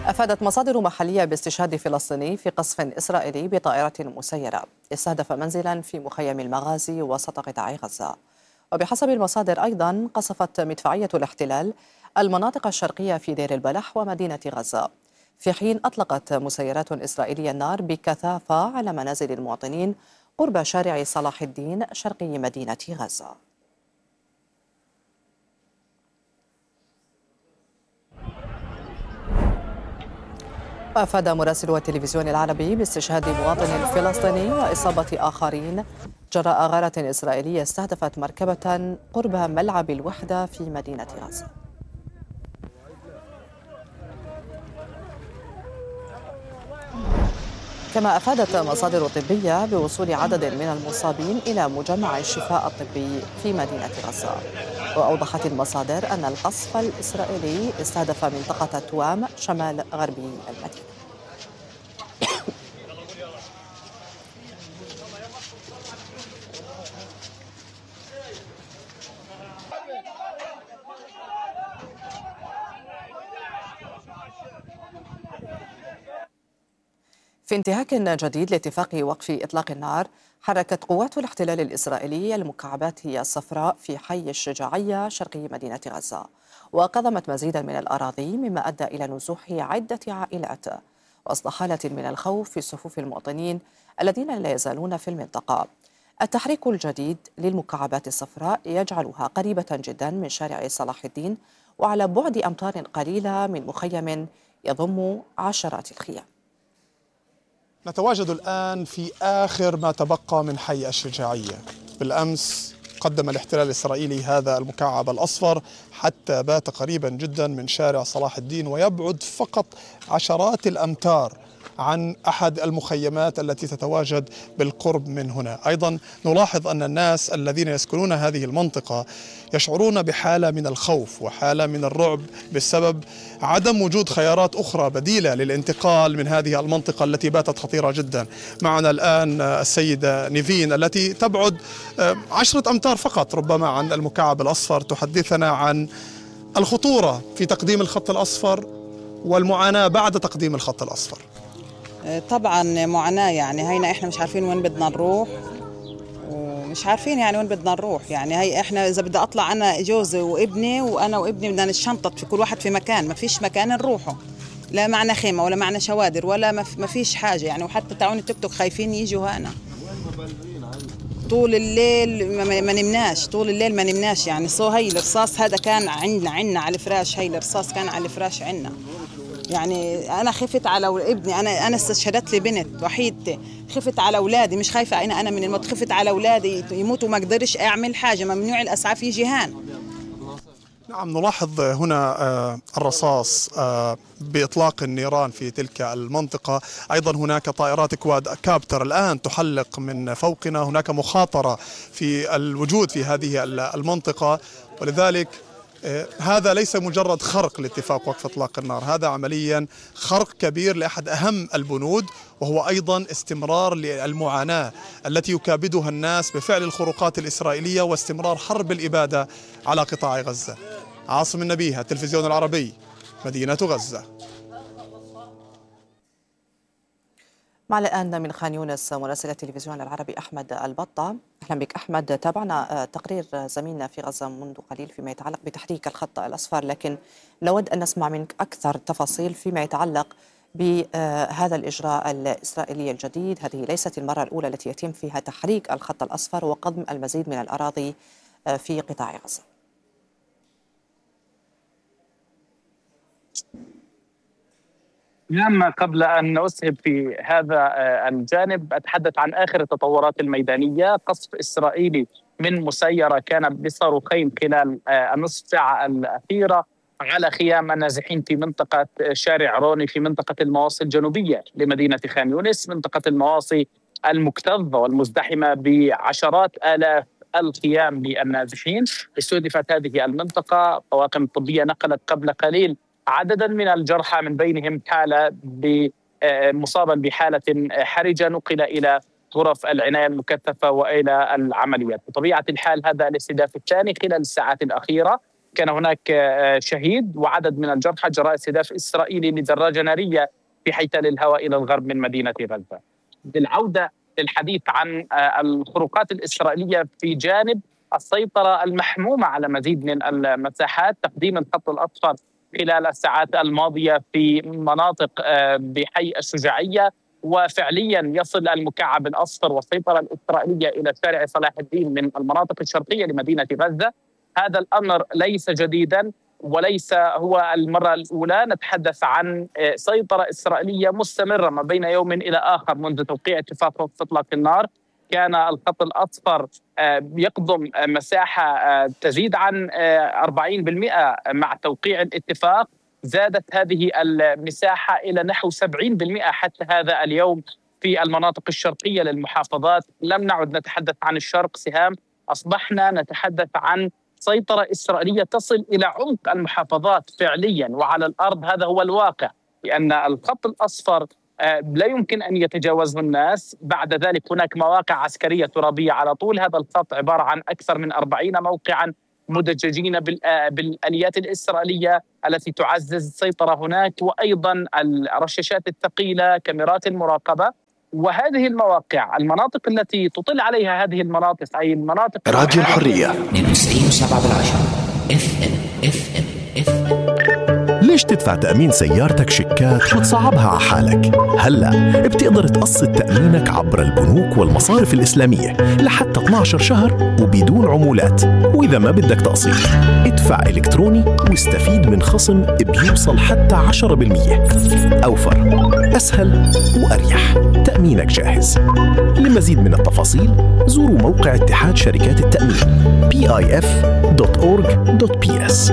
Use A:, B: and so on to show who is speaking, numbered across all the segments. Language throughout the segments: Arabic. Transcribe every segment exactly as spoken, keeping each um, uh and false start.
A: أفادت مصادر محلية باستشهاد فلسطيني في قصف إسرائيلي بطائرة مسيرة استهدف منزلا في مخيم المغازي وسط قطاع غزة. وبحسب المصادر أيضا قصفت مدفعية الاحتلال المناطق الشرقية في دير البلح ومدينة غزة، في حين أطلقت مسيرات إسرائيلية النار بكثافة على منازل المواطنين قرب شارع صلاح الدين شرقي مدينة غزة. أفاد مراسلو التلفزيون العربي باستشهاد مواطن فلسطيني وإصابة آخرين جراء غارة إسرائيلية استهدفت مركبة قرب ملعب الوحدة في مدينة غزة. كما أفادت مصادر طبية بوصول عدد من المصابين إلى مجمع الشفاء الطبي في مدينة غزة. وأوضحت المصادر أن القصف الإسرائيلي استهدف منطقة توام شمال غربي المدينة. في انتهاك جديد لاتفاق وقف إطلاق النار، حركت قوات الاحتلال الإسرائيلي المكعبات الصفراء في حي الشجاعية شرقي مدينة غزة، وقضمت مزيدا من الأراضي مما أدى إلى نزوح عدة عائلات وأصل حالة من الخوف في صفوف المواطنين الذين لا يزالون في المنطقة. التحريك الجديد للمكعبات الصفراء يجعلها قريبة جدا من شارع صلاح الدين وعلى بعد أمتار قليلة من مخيم يضم عشرات الخيام.
B: نتواجد الآن في آخر ما تبقى من حي الشجاعية. بالأمس قدم الاحتلال الإسرائيلي هذا المكعب الأصفر حتى بات قريبا جدا من شارع صلاح الدين ويبعد فقط عشرات الأمتار عن أحد المخيمات التي تتواجد بالقرب من هنا. أيضا نلاحظ أن الناس الذين يسكنون هذه المنطقة يشعرون بحالة من الخوف وحالة من الرعب بسبب عدم وجود خيارات أخرى بديلة للانتقال من هذه المنطقة التي باتت خطيرة جدا. معنا الآن السيدة نيفين التي تبعد عشرة أمتار فقط ربما عن المكعب الأصفر، تحدثنا عن الخطورة في تقديم الخط الأصفر والمعاناة بعد تقديم الخط الأصفر.
C: طبعا معاناة، يعني هينا احنا مش عارفين وين بدنا نروح ومش عارفين يعني وين بدنا نروح. يعني هي احنا اذا بدي اطلع انا جوزي وابني وانا وابني بدنا نشنطط في كل واحد في مكان، ما فيش مكان نروحه، لا معنا خيمة ولا معنا شوادر ولا ما فيش حاجة يعني. وحتى تعون التوك توك خايفين يجوا هنا طول الليل، ما نمناش طول الليل ما نمناش يعني. صو هي الرصاص هذا كان عندنا عندنا على الفراش، هي الرصاص كان على الفراش عندنا. يعني أنا خفت على ابني، أنا أنا استشهدت لي بنت وحيدتي، خفت على أولادي، مش خايفة أنا أنا من الموت، خفت على أولادي يموتوا ما قدرش أعمل حاجة، ممنوع الأسعاف يجي هان.
B: نعم، نلاحظ هنا الرصاص بإطلاق النيران في تلك المنطقة. أيضا هناك طائرات كواد كابتر الآن تحلق من فوقنا، هناك مخاطرة في الوجود في هذه المنطقة، ولذلك هذا ليس مجرد خرق لاتفاق وقف إطلاق النار، هذا عمليا خرق كبير لأحد أهم البنود، وهو أيضا استمرار للمعاناة التي يكابدها الناس بفعل الخروقات الإسرائيلية واستمرار حرب الإبادة على قطاع غزة. عاصم النبيهة، التلفزيون العربي، مدينة غزة.
A: مع الآن من خان يونس مراسل التلفزيون العربي أحمد البطة. أهلا بك أحمد. تابعنا تقرير زميلنا في غزة منذ قليل فيما يتعلق بتحريك الخط الأصفر، لكن نود أن نسمع منك أكثر تفاصيل فيما يتعلق بهذا الإجراء الإسرائيلي الجديد. هذه ليست المرة الأولى التي يتم فيها تحريك الخط الأصفر وقضم المزيد من الأراضي في قطاع غزة.
D: نعم، قبل أن أسهب في هذا الجانب أتحدث عن آخر التطورات الميدانية. قصف إسرائيلي من مسيرة كان بصاروخين خلال النصف ساعة الأخيرة على خيام النازحين في منطقة شارع روني في منطقة المواصي الجنوبية لمدينة خان يونس، منطقة المواصي المكتظة والمزدحمة بعشرات آلاف الخيام للنازحين. استهدفت هذه المنطقة. الطواقم الطبية نقلت قبل قليل عددا من الجرحى، من بينهم حالة مصابا بحالة حرجة نقل إلى غرف العناية المكثفة وإلى العمليات. بطبيعة الحال هذا الاستهداف الثاني خلال الساعات الأخيرة. كان هناك شهيد وعدد من الجرحى جراء استهداف إسرائيلي لدراجة نارية في حي تل الهوى إلى الغرب من مدينة غزة. بالعودة للحديث عن الخروقات الإسرائيلية في جانب السيطرة المحمومة على مزيد من المساحات، تقديم الخط الأصفر خلال الساعات الماضية في مناطق بحي الشجاعية، وفعليا يصل المكعب الأصفر والسيطرة الإسرائيلية إلى شارع صلاح الدين من المناطق الشرقية لمدينة غزة. هذا الأمر ليس جديدا وليس هو المرة الأولى، نتحدث عن سيطرة إسرائيلية مستمرة ما بين يوم إلى آخر منذ توقيع اتفاق وقف إطلاق النار. كان الخط الأصفر يقضم مساحة تزيد عن أربعين بالمئة مع توقيع الاتفاق، زادت هذه المساحة إلى نحو سبعين بالمئة حتى هذا اليوم في المناطق الشرقية للمحافظات. لم نعد نتحدث عن الشرق سهام، أصبحنا نتحدث عن سيطرة إسرائيلية تصل إلى عمق المحافظات فعليا وعلى الأرض. هذا هو الواقع، لأن الخط الأصفر لا يمكن أن يتجاوزه الناس. بعد ذلك هناك مواقع عسكرية ترابية على طول هذا الخط، عبارة عن أكثر من أربعين موقعا مدججين بالآليات الإسرائيلية التي تعزز السيطرة هناك، وأيضا الرشاشات الثقيلة، كاميرات المراقبة. وهذه المواقع، المناطق التي تطل عليها هذه المناطق أي المناطق
E: راديو الحرية
F: تسعين وسبعة بالعشرة اف ام اف ام اف ام.
E: ليش تدفع تأمين سيارتك شيكات وتصعبها على حالك؟ هلأ بتقدر تقسط تأمينك عبر البنوك والمصارف الإسلامية لحتى اثني عشر شهر وبدون عمولات. وإذا ما بدك تقسيط ادفع إلكتروني واستفيد من خصم بيوصل حتى عشرة بالمئة. أوفر، أسهل وأريح. تأمينك جاهز. لمزيد من التفاصيل زوروا موقع اتحاد شركات التأمين بي آي إف دوت أورج دوت بي إس.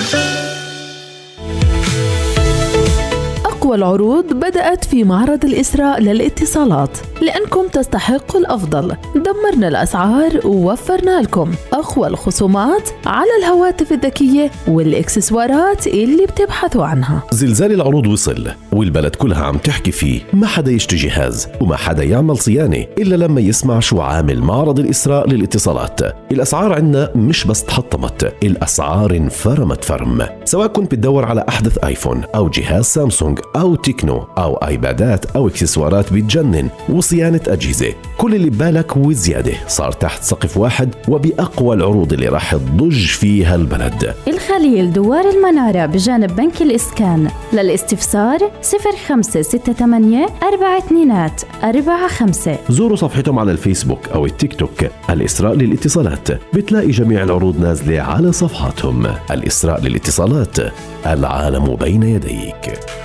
G: أقوى العروض بدأت في معرض الإسراء للاتصالات، لأنكم تستحقوا الأفضل. دمرنا الأسعار ووفرنا لكم أقوى الخصومات على الهواتف الذكية والإكسسوارات اللي بتبحثوا عنها.
H: زلزال العروض وصل والبلد كلها عم تحكي فيه. ما حدا يشتري جهاز وما حدا يعمل صيانة إلا لما يسمع شو عامل معرض الإسراء للاتصالات. الأسعار عنا مش بس تحطمت، الأسعار انفرمت فرم. سواء كنت بتدور على أحدث آيفون أو جهاز سامسونج أو تكنو أو آيبادات أو إكسسوارات بتجنن وصيانة أجهزة، كل اللي ببالك وزيادة صار تحت سقف واحد وبأقوى العروض اللي راح تضج فيها البلد.
I: الخليل دوار المنارة بجانب بنك الإسكان. للاستفسار صفر خمسة ستة ثمانية أربعة اثنين أربعة خمسة.
H: زوروا صفحتهم على الفيسبوك أو التيك توك الإسراء للاتصالات، بتلاقي جميع العروض نازلة على صفحاتهم. الإسراء للاتصالات، العالم بين يديك.